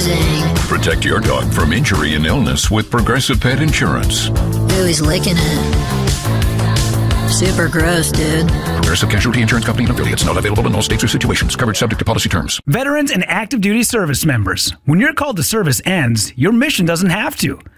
amazing. Protect your dog from injury and illness with Progressive Pet Insurance. Ooh, he's licking it. Super gross, dude. Progressive Casualty Insurance Company and affiliates. Not available in all states or situations. Coverage subject to policy terms. Veterans and active duty service members. When your call to service ends, your mission doesn't have to.